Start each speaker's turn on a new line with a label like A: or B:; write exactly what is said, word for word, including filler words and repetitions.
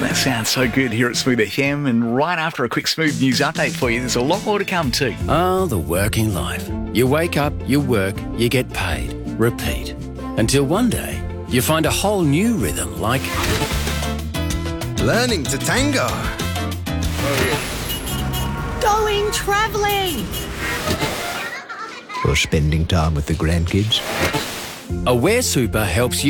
A: That sounds so good here at Smooth F M. And right after a quick Smooth News update for you, there's a lot more to come too.
B: Oh, the working life. You wake up, you work, you get paid. Repeat. Until one day, you find a whole new rhythm like...
C: learning to tango.
D: Going travelling.
C: Or spending time with the grandkids.
B: Aware Super helps you